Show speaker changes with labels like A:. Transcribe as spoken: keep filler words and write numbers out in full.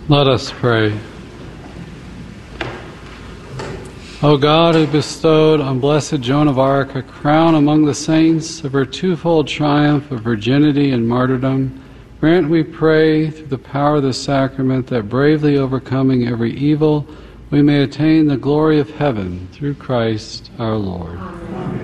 A: Let us pray. O God, who bestowed on Blessed Joan of Arc a crown among the saints of her twofold triumph of virginity and martyrdom, grant, we pray, through the power of the sacrament, that bravely overcoming every evil, we may attain the glory of heaven through Christ our Lord.
B: Amen.